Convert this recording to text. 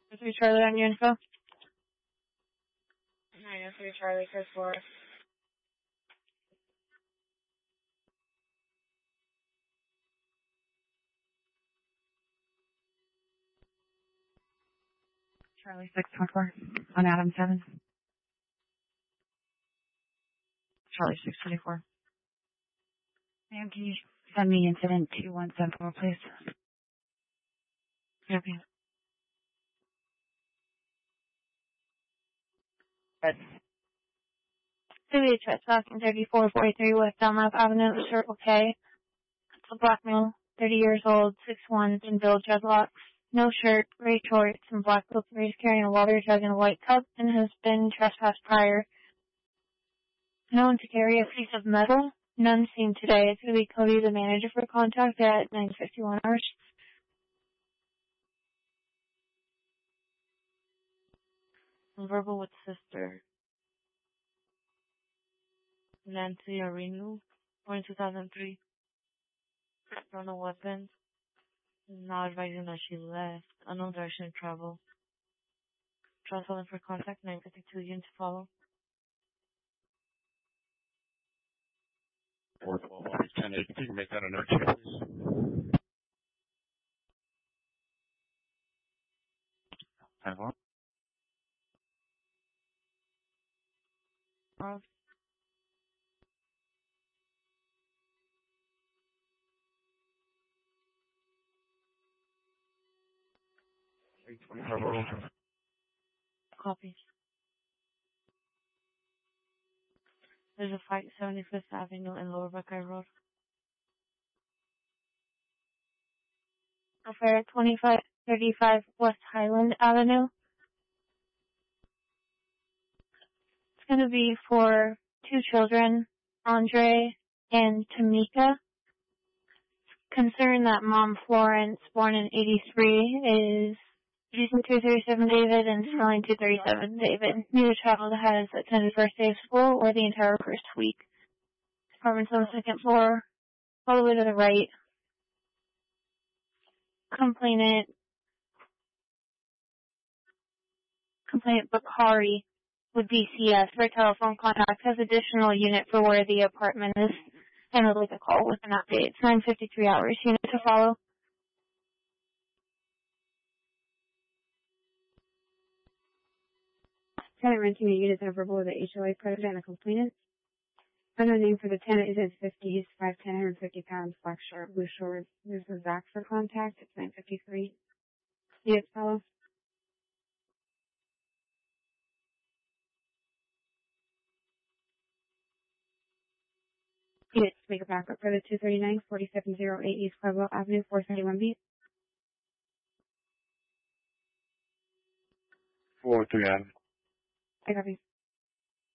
3 Charlie on your info. 903 Charlie, first floor. Charlie 624 on Adam 7. Charlie 624. Ma'am, can you send me incident 2174, please? Okay. Good. City trespassing 3443 West Dunlap Avenue, Circle K. It's a black male, 30 years old, 6'1", thin-built, dreadlocks, no shirt, gray shorts, and black slipper. He's carrying a water jug in a white cup and has been trespassed prior. Known to carry a piece of metal. None seen today. It's going to be Cody, the manager, for contact at 9:51 hours. Verbal with sister. Nancy Arinu, born in 2003. Don't know weapons. Not advising that she left. Unknown direction of travel. Trust holding for contact. 952 units to follow. 412 1080. Can you make that a note, please? 10-1. Charles. Copy. There's a fight 75th Avenue and Lower Buckeye Road. Affair 2535 West Highland Avenue. It's going to be for 2 children, Andre and Tamika. Concerned that mom Florence, born in 83, is using 237 David and smelling 237 David. Neither child has attended first day of school or the entire first week. Apartment's on the 2nd floor, all the way to the right. Complainant Bakari with DCS for telephone contact has additional unit for where the apartment is, and would like a call with an update. It's 9:53 hours. Unit to follow. Tenant renting a unit that verbal with the HOA president and a complainant. Another name for the tenant is in 50s, 5'10", 150 pounds, black shirt, blue shorts. This is Zach for contact. It's 9:53. Unit to follow. Unit to make a backup for the 239 4708 East Pueblo Avenue, 431B. 403 Adam. I copy.